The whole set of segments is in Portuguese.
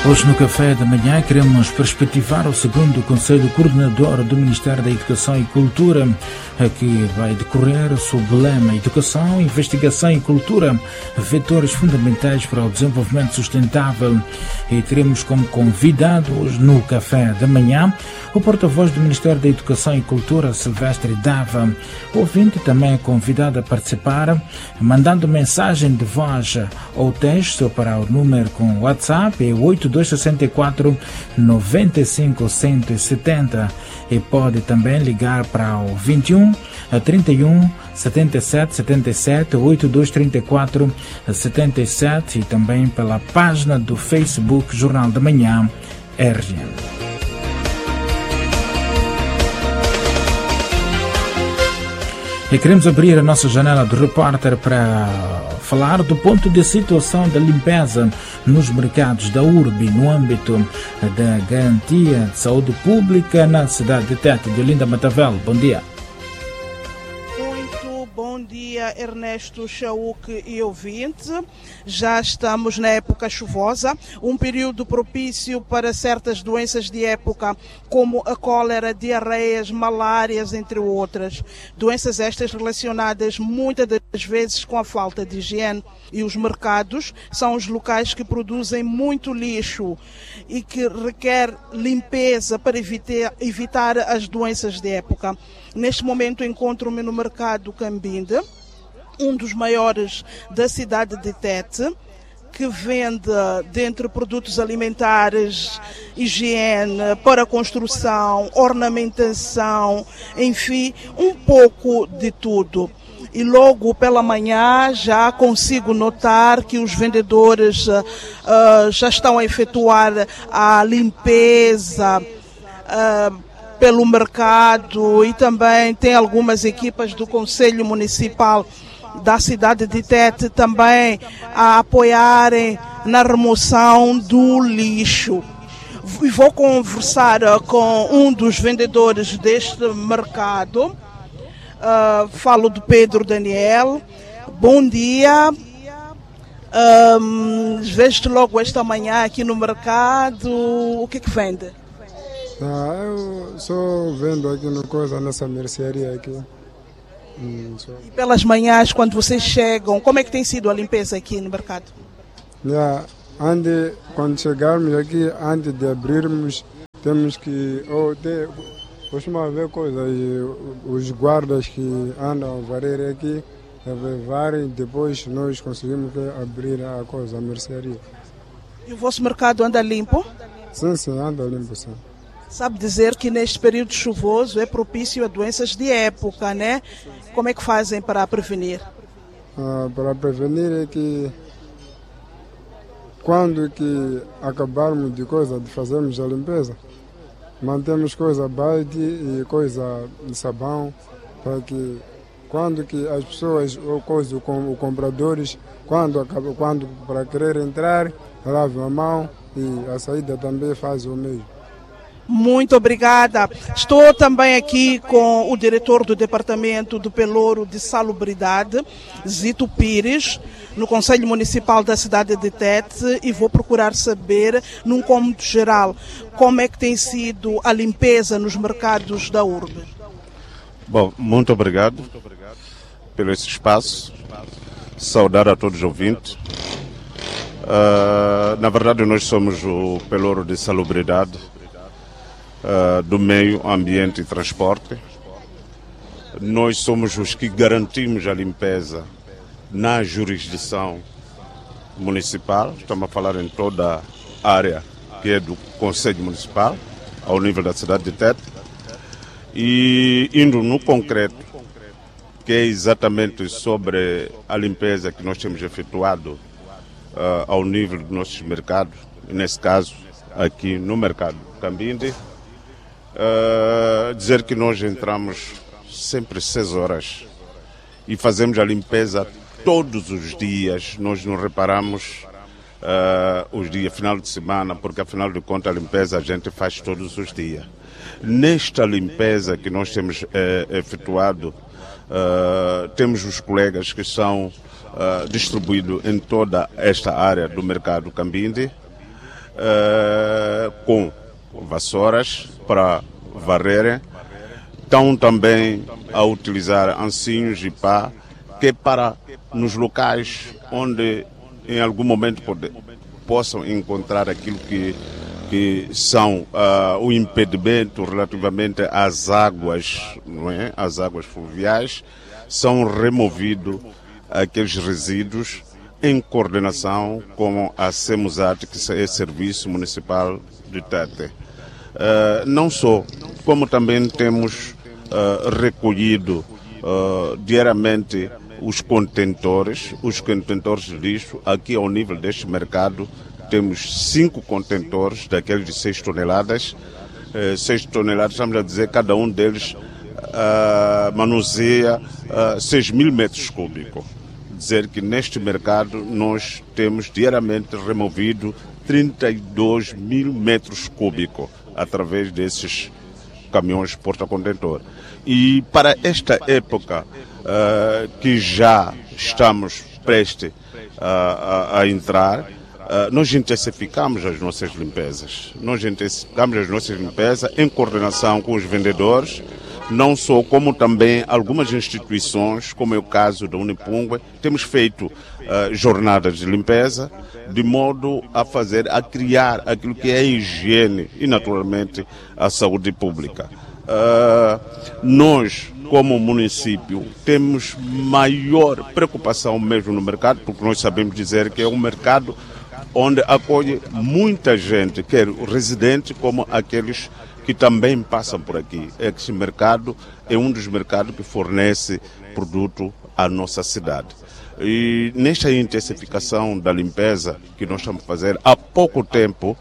Hoje no Café da Manhã queremos perspectivar o segundo Conselho Coordenador do Ministério da Educação e Cultura, que vai decorrer sob o lema Educação, Investigação e Cultura, vetores fundamentais para o desenvolvimento sustentável. E teremos como convidado hoje no Café da Manhã o porta-voz do Ministério da Educação e Cultura, Silvestre Dava. O ouvinte também é convidado a participar, mandando mensagem de voz ou texto para o número com WhatsApp, é 8264 95 170, e pode também ligar para o 21 31 77 77 8234 77 e também pela página do Facebook Jornal da Manhã RGM. E queremos abrir a nossa janela do repórter para falar do ponto de situação da limpeza nos mercados da URB no âmbito da garantia de saúde pública na cidade de Tete. De Olinda Matavel, bom dia. Bom dia, Ernesto Chauque e ouvinte. Já estamos na época chuvosa, um período propício para certas doenças de época, como a cólera, diarreias, malárias, entre outras. Doenças estas relacionadas muitas das vezes com a falta de higiene. E os mercados são os locais que produzem muito lixo e que requer limpeza para evitar as doenças de época. Neste momento encontro-me no mercado Cambinde, um dos maiores da cidade de Tete, que vende, dentre produtos alimentares, higiene, para construção, ornamentação, enfim, um pouco de tudo. E logo pela manhã já consigo notar que os vendedores já estão a efetuar a limpeza pelo mercado, e também tem algumas equipas do Conselho Municipal da cidade de Tete também a apoiarem na remoção do lixo. E vou conversar com um dos vendedores deste mercado. Falo do Pedro Daniel. Bom dia. Vejo-te logo esta manhã aqui no mercado. O que vende? Eu só vendo aqui no coisa, nessa mercearia aqui. E pelas manhãs, quando vocês chegam, como é que tem sido a limpeza aqui no mercado? Quando chegarmos aqui, antes de abrirmos, temos que... costuma haver coisas, os guardas que andam a varrer aqui, varrem, depois nós conseguimos abrir a mercearia. E o vosso mercado anda limpo? Sim, anda limpo, sim. Sabe dizer que neste período chuvoso é propício a doenças de época, né? Como é que fazem para prevenir? Para prevenir é que quando que acabarmos de fazermos a limpeza, mantemos coisa balde e coisa de sabão, para que quando que as pessoas ou os compradores, quando para querer entrar, lavem a mão, e a saída também faz o mesmo. Muito obrigada. Estou também aqui com o diretor do Departamento do Pelouro de Salubridade, Zito Pires, no Conselho Municipal da cidade de Tete, e vou procurar saber, num cômodo geral, como é que tem sido a limpeza nos mercados da urbe. Bom, muito obrigado pelo esse espaço. Saudar a todos os ouvintes. Na verdade, nós somos o Pelouro de Salubridade, do meio ambiente e transporte. Nós somos os que garantimos a limpeza na jurisdição municipal. Estamos a falar em toda a área que é do Conselho Municipal, ao nível da cidade de Tete. E indo no concreto, que é exatamente sobre a limpeza que nós temos efetuado ao nível dos nossos mercados, nesse caso aqui no mercado Cambinde. Dizer que nós entramos sempre às 6 horas e fazemos a limpeza todos os dias. Nós não reparamos os dias, final de semana, porque afinal de contas a limpeza a gente faz todos os dias. Nesta limpeza que nós temos efetuado, temos os colegas que são distribuídos em toda esta área do mercado Cambinde. com vassouras para varrerem. Estão também a utilizar ancinhos e pá, que é para nos locais onde em algum momento possam encontrar aquilo que são o impedimento relativamente às águas, não é? Às águas fluviais, são removidos aqueles resíduos em coordenação com a SEMUSAT, que é Serviço Municipal de Tete. Não só, como também temos recolhido diariamente os contentores de lixo. Aqui ao nível deste mercado temos 5 contentores daqueles de 6 toneladas. 6 toneladas, estamos a dizer, cada um deles manuseia 6.000 metros cúbicos. Dizer que neste mercado nós temos diariamente removido 32.000 metros cúbicos através desses caminhões porta-contentor. E para esta época que já estamos prestes a entrar, nós intensificamos as nossas limpezas. Nós intensificamos as nossas limpezas em coordenação com os vendedores, não só, como também algumas instituições, como é o caso da Unipungue. Temos feito jornadas de limpeza, de modo a criar aquilo que é a higiene e, naturalmente, a saúde pública. Nós, como município, temos maior preocupação mesmo no mercado, porque nós sabemos dizer que é um mercado onde acolhe muita gente, quer residente como aqueles que também passam por aqui. Este mercado é um dos mercados que fornece produto à nossa cidade. E nesta intensificação da limpeza que nós estamos a fazer, há pouco tempo,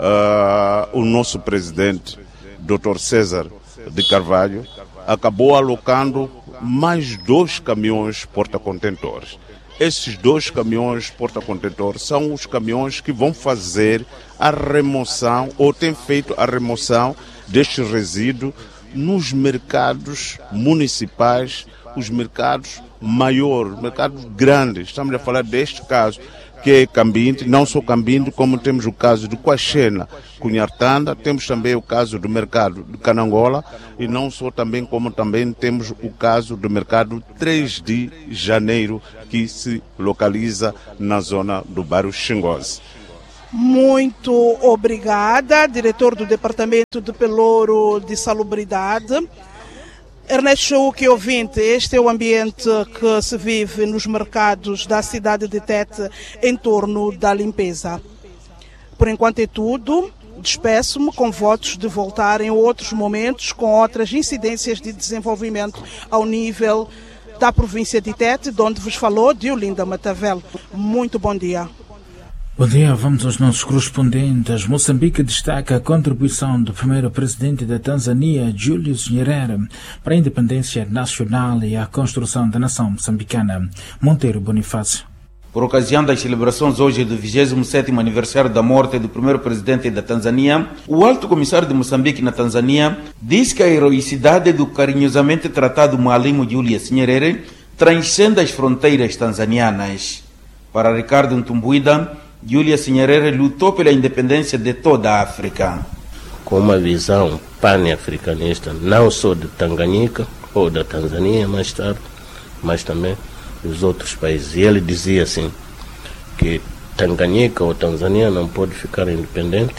o nosso presidente, Dr. César de Carvalho, acabou alocando mais 2 caminhões porta-contentores. Esses 2 caminhões porta-contentores são os caminhões que vão fazer a remoção, ou têm feito a remoção deste resíduo nos mercados municipais, os mercados maiores, mercados grandes. Estamos a falar deste caso, que é Cambinte, não só Cambinte, como temos o caso de Coaxena, Cunhartanda, temos também o caso do mercado de Canangola, e não só também, como também temos o caso do mercado 3 de Janeiro, que se localiza na zona do bairro Xingoze. Muito obrigada, diretor do Departamento de Pelouro de Salubridade. Ernesto Chauque, ouvinte, este é o ambiente que se vive nos mercados da cidade de Tete em torno da limpeza. Por enquanto é tudo. Despeço-me com votos de voltar em outros momentos com outras incidências de desenvolvimento ao nível da província de Tete, de onde vos falou Diolinda Matavel. Muito bom dia. Bom dia, vamos aos nossos correspondentes. Moçambique destaca a contribuição do primeiro presidente da Tanzânia, Julius Nyerere, para a independência nacional e a construção da nação moçambicana. Monteiro Bonifácio. Por ocasião das celebrações hoje do 27º aniversário da morte do primeiro presidente da Tanzânia, o alto comissário de Moçambique na Tanzânia diz que a heroicidade do carinhosamente tratado Mwalimu Julius Nyerere transcende as fronteiras tanzanianas. Para Ricardo Ntumbuida, Julius Nyerere lutou pela independência de toda a África. Com uma visão pan-africanista, não só de Tanganyika ou da Tanzânia mais tarde, mas também dos outros países. E ele dizia assim, que Tanganyika ou Tanzânia não pode ficar independente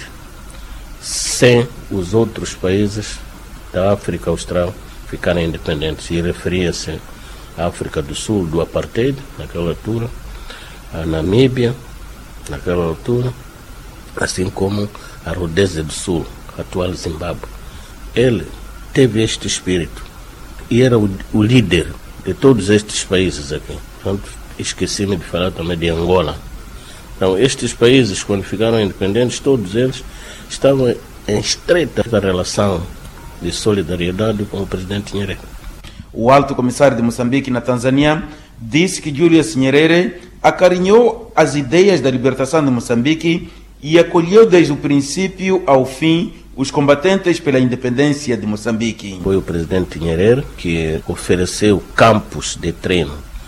sem os outros países da África Austral ficarem independentes. E referia-se à África do Sul, do Apartheid, naquela altura, a Namíbia, naquela altura, assim como a Rodésia do Sul, a atual Zimbábue. Ele teve este espírito e era o líder de todos estes países aqui. Portanto, esqueci-me de falar também de Angola. Então, estes países, quando ficaram independentes, todos eles estavam em estreita relação de solidariedade com o presidente Nyerere. O alto comissário de Moçambique na Tanzânia disse que Julius Nyerere acarinhou as ideias da libertação de Moçambique e acolheu desde o princípio ao fim os combatentes pela independência de Moçambique. Foi o presidente Nyerere que ofereceu campos de treino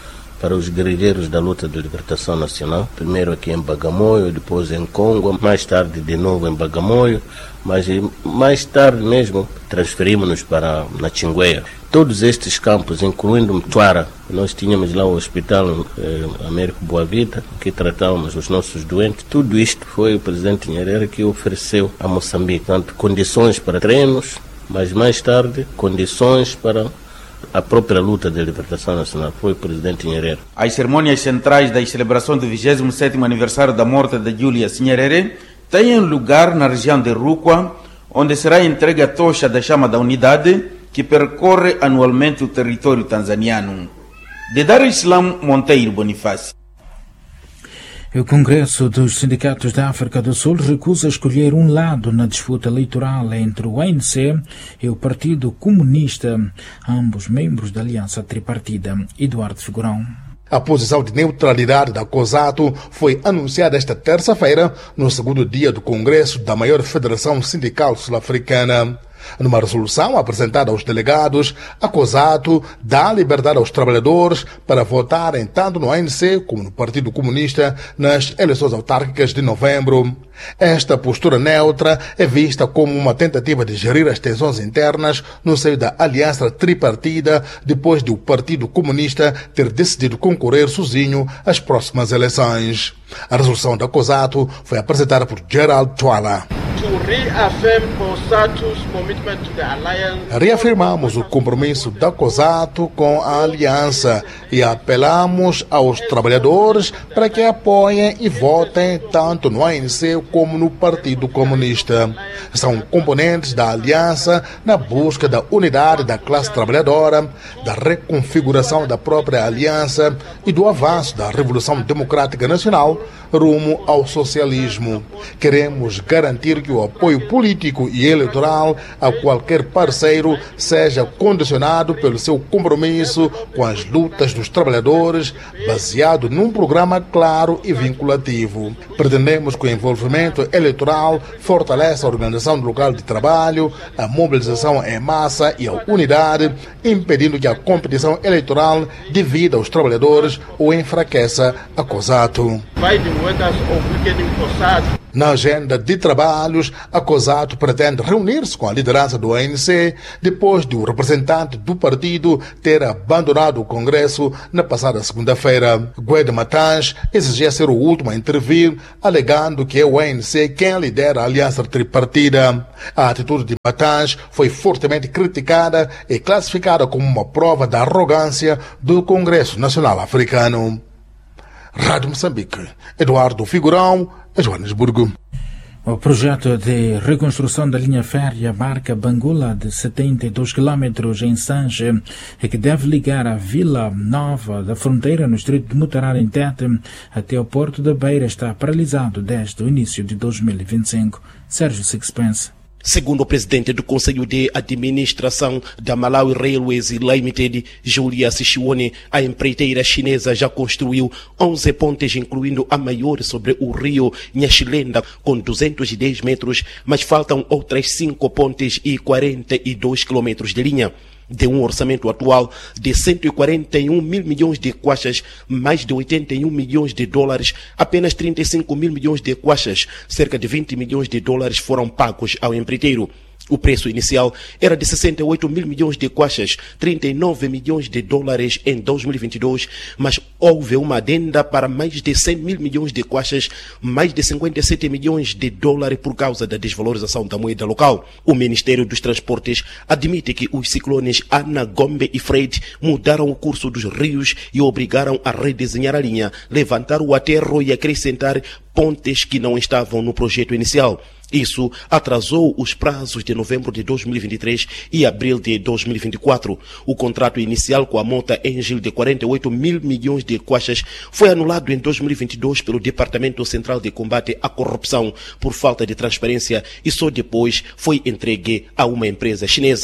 para os guerrilheiros da luta de libertação nacional, primeiro aqui em Bagamoyo, depois em Congo, mais tarde de novo em Bagamoyo, mas mais tarde mesmo transferimos-nos para Nachingwea. Todos estes campos, incluindo Mtwara, nós tínhamos lá o hospital Américo Boa Vida, que tratávamos os nossos doentes. Tudo isto foi o presidente Nyerere que ofereceu a Moçambique, tanto condições para treinos, mas mais tarde condições para a própria luta de libertação nacional. Foi o presidente Nyerere. As cerimônias centrais da celebração do 27º aniversário da morte de Julius Nyerere têm lugar na região de Rukwa, onde será entregue a tocha da chama da unidade que percorre anualmente o território tanzaniano. De Dar es Salaam, Monteiro Bonifácio. O Congresso dos Sindicatos da África do Sul recusa escolher um lado na disputa eleitoral entre o ANC e o Partido Comunista, ambos membros da Aliança Tripartida. Eduardo Figurão. A posição de neutralidade da COSATU foi anunciada esta terça-feira, no segundo dia do Congresso da maior Federação Sindical Sul-Africana. Numa resolução apresentada aos delegados, a COSATU dá liberdade aos trabalhadores para votarem tanto no ANC como no Partido Comunista nas eleições autárquicas de novembro. Esta postura neutra é vista como uma tentativa de gerir as tensões internas no seio da aliança tripartida depois de o Partido Comunista ter decidido concorrer sozinho às próximas eleições. A resolução da COSATU foi apresentada por Gerald Twala. Reafirmamos o compromisso da COSATU com a aliança e apelamos aos trabalhadores para que apoiem e votem tanto no ANC como no Partido Comunista. São componentes da aliança na busca da unidade da classe trabalhadora, da reconfiguração da própria aliança e do avanço da Revolução Democrática Nacional rumo ao socialismo. Queremos garantir que o apoio político e eleitoral a qualquer parceiro seja condicionado pelo seu compromisso com as lutas dos trabalhadores, baseado num programa claro e vinculativo. Pretendemos que o envolvimento eleitoral fortaleça a organização do local de trabalho, a mobilização em massa e a unidade, impedindo que a competição eleitoral divida os trabalhadores ou enfraqueça a COSATU. Na agenda de trabalhos, a COSATU pretende reunir-se com a liderança do ANC depois de o representante do partido ter abandonado o Congresso na passada segunda-feira. Guedes Matange exigia ser o último a intervir, alegando que é o ANC quem lidera a aliança tripartida. A atitude de Matange foi fortemente criticada e classificada como uma prova da arrogância do Congresso Nacional Africano. Rádio Moçambique, Eduardo Figurão, Joanesburgo. O projeto de reconstrução da linha férrea Barca-Bangula de 72 km em Sanche, que deve ligar a Vila Nova da Fronteira no distrito de Mutarara em Tete até o Porto da Beira, está paralisado desde o início de 2025. Sérgio Sixpence. Segundo o presidente do Conselho de Administração da Malawi Railways Limited, Julia Sichione, a empreiteira chinesa já construiu 11 pontes, incluindo a maior sobre o rio Nhaxilenda, com 210 metros, mas faltam outras 5 pontes e 42 quilômetros de linha. De um orçamento atual de 141 mil milhões de kwachas, mais de 81 milhões de dólares, apenas 35 mil milhões de kwachas, cerca de 20 milhões de dólares foram pagos ao empreiteiro. O preço inicial era de 68 mil milhões de kwachas, 39 milhões de dólares em 2022, mas houve uma adenda para mais de 100 mil milhões de kwachas, mais de 57 milhões de dólares por causa da desvalorização da moeda local. O Ministério dos Transportes admite que os ciclones Ana, Gombe e Fred mudaram o curso dos rios e obrigaram a redesenhar a linha, levantar o aterro e acrescentar pontes que não estavam no projeto inicial. Isso atrasou os prazos de novembro de 2023 e abril de 2024. O contrato inicial com a Mota Engil de 48 mil milhões de kwachas foi anulado em 2022 pelo Departamento Central de Combate à Corrupção por falta de transparência e só depois foi entregue a uma empresa chinesa.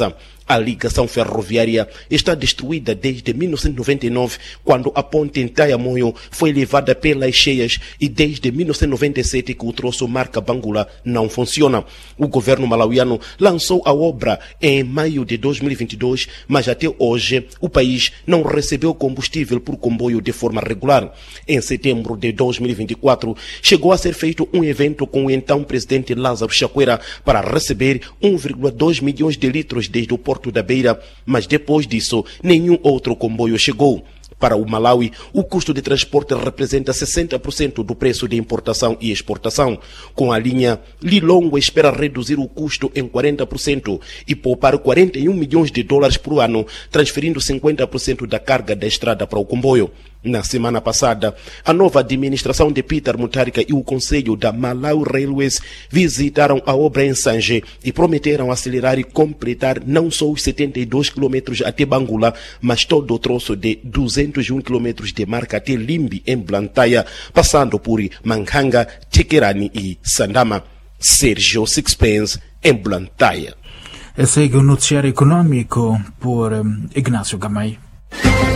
A ligação ferroviária está destruída desde 1999, quando a ponte em Tayamoyo foi levada pelas cheias, e desde 1997 que o troço Marca Bangula não funciona. O governo malauiano lançou a obra em maio de 2022, mas até hoje o país não recebeu combustível por comboio de forma regular. Em setembro de 2024, chegou a ser feito um evento com o então presidente Lázaro Chakwera para receber 1,2 milhões de litros desde o Porto da Beira, mas depois disso nenhum outro comboio chegou. Para o Malawi, o custo de transporte representa 60% do preço de importação e exportação. Com a linha, Lilongwe espera reduzir o custo em 40% e poupar 41 milhões de dólares por ano, transferindo 50% da carga da estrada para o comboio. Na semana passada, a nova administração de Peter Mutharika e o Conselho da Malawi Railways visitaram a obra em Sanje e prometeram acelerar e completar não só os 72 quilômetros até Bangula, mas todo o troço de 201 quilômetros de marca até Limbi, em Blantyre, passando por Manhanga, Tekerani e Sandama. Sérgio Sixpence, em Blantyre. Segue o noticiário econômico por Ignácio Gamay.